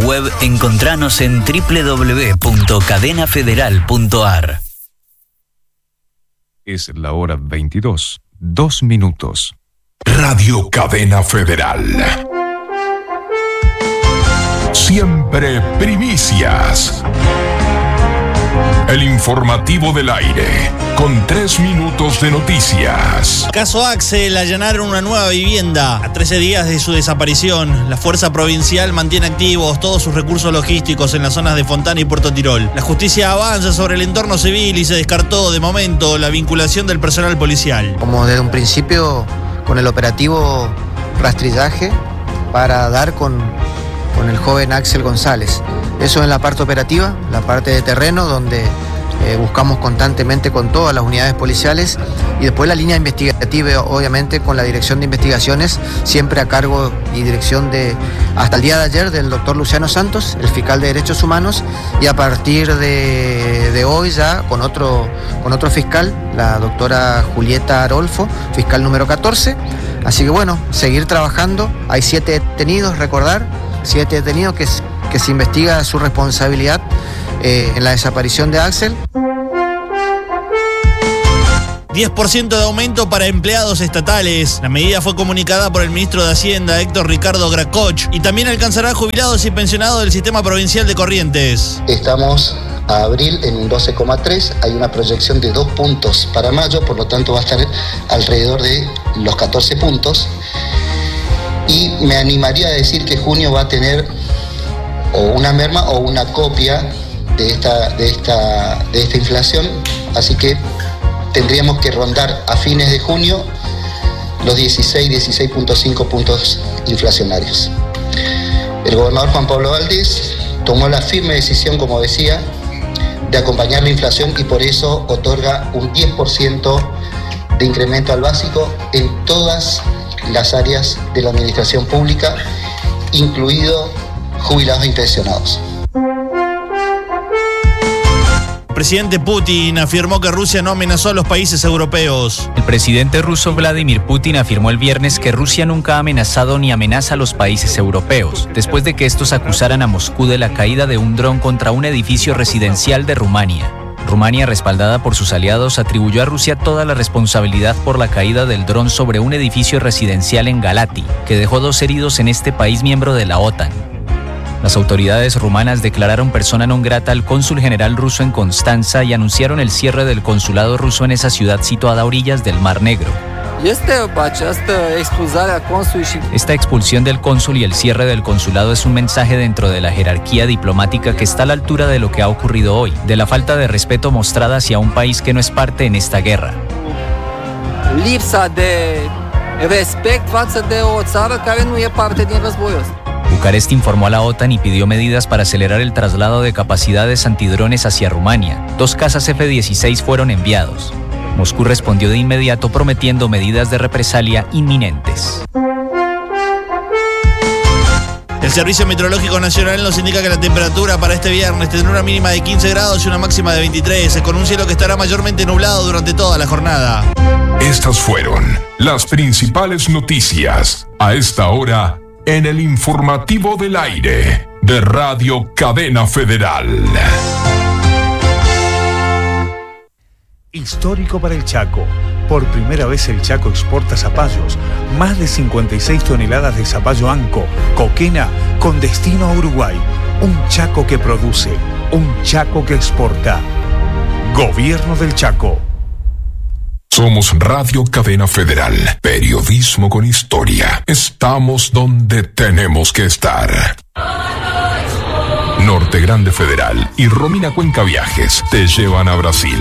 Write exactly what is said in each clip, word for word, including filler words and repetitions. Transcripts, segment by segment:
web encontranos en doble u doble u doble u punto cadena federal punto a r. Es la hora veintidós, dos minutos. Radio Cadena Federal. Siempre primicias. El informativo del aire, con tres minutos de noticias. Caso Axel, allanaron una nueva vivienda. A trece días de su desaparición, la Fuerza Provincial mantiene activos todos sus recursos logísticos en las zonas de Fontana y Puerto Tirol. La justicia avanza sobre el entorno civil y se descartó de momento la vinculación del personal policial. Como desde un principio, con el operativo rastrillaje para dar con, con el joven Axel González. Eso en la parte operativa, la parte de terreno, donde eh, buscamos constantemente con todas las unidades policiales, y después la línea investigativa, obviamente, con la Dirección de Investigaciones, siempre a cargo y dirección de, hasta el día de ayer, del doctor Luciano Santos, el fiscal de Derechos Humanos, y a partir de, de hoy ya con otro, con otro fiscal, la doctora Julieta Arolfo, fiscal número catorce. Así que bueno, seguir trabajando. Hay siete detenidos, recordar, siete detenidos que que se investiga su responsabilidad eh, en la desaparición de Axel. diez por ciento de aumento para empleados estatales. La medida fue comunicada por el ministro de Hacienda, Héctor Ricardo Gracoch, y también alcanzará jubilados y pensionados del Sistema Provincial de Corrientes. Estamos a abril en un doce coma tres, hay una proyección de dos puntos para mayo, por lo tanto va a estar alrededor de los catorce puntos. Y me animaría a decir que junio va a tener o una merma o una copia de esta, de esta, de esta inflación, así que tendríamos que rondar a fines de junio los dieciséis, dieciséis punto cinco puntos inflacionarios. El gobernador Juan Pablo Valdés tomó la firme decisión, como decía, de acompañar la inflación y por eso otorga un diez por ciento de incremento al básico en todas las áreas de la administración pública, incluido jubilados y pensionados. El presidente Putin afirmó que Rusia no amenazó a los países europeos. El presidente ruso Vladimir Putin afirmó el viernes que Rusia nunca ha amenazado ni amenaza a los países europeos, después de que estos acusaran a Moscú de la caída de un dron contra un edificio residencial de Rumania. Rumania, respaldada por sus aliados, atribuyó a Rusia toda la responsabilidad por la caída del dron sobre un edificio residencial en Galati, que dejó dos heridos en este país miembro de la OTAN. Las autoridades rumanas declararon persona non grata al cónsul general ruso en Constanza y anunciaron el cierre del consulado ruso en esa ciudad situada a orillas del Mar Negro. Esta expulsión del cónsul y el cierre del consulado es un mensaje dentro de la jerarquía diplomática que está a la altura de lo que ha ocurrido hoy, de la falta de respeto mostrada hacia un país que no es parte en esta guerra. Lipsa de respect față de o țară care nu e parte din războiul ăsta. Bucarest informó a la OTAN y pidió medidas para acelerar el traslado de capacidades antidrones hacia Rumania. Dos cazas F dieciséis fueron enviados. Moscú respondió de inmediato prometiendo medidas de represalia inminentes. El Servicio Meteorológico Nacional nos indica que la temperatura para este viernes tendrá una mínima de quince grados y una máxima de veintitrés, con un cielo que estará mayormente nublado durante toda la jornada. Estas fueron las principales noticias a esta hora en el informativo del aire de Radio Cadena Federal. Histórico para el Chaco. Por primera vez el Chaco exporta zapallos. Más de cincuenta y seis toneladas de zapallo anco, coquena, con destino a Uruguay. Un Chaco que produce, un Chaco que exporta. Gobierno del Chaco. Somos Radio Cadena Federal, periodismo con historia. Estamos donde tenemos que estar. Norte Grande Federal y Romina Cuenca Viajes te llevan a Brasil.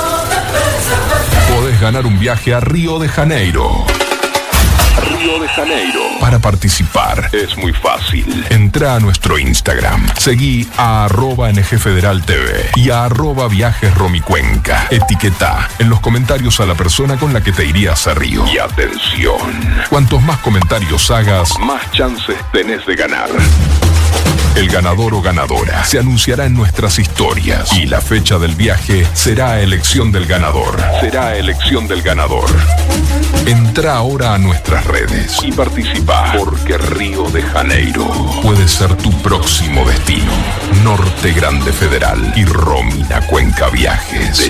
Podés ganar un viaje a Río de Janeiro. Río de Janeiro. Para participar es muy fácil. Entra a nuestro Instagram. Seguí a arroba N G Federal T V y a arroba Viajes Romicuenca. Etiqueta en los comentarios a la persona con la que te irías a Río. Y atención, cuantos más comentarios hagas, más chances tenés de ganar. El ganador o ganadora se anunciará en nuestras historias y la fecha del viaje será elección del ganador. Será elección del ganador. Entra ahora a nuestras redes y participa, porque Río de Janeiro puede ser tu próximo destino. Norte Grande Federal y Romina Cuenca Viajes.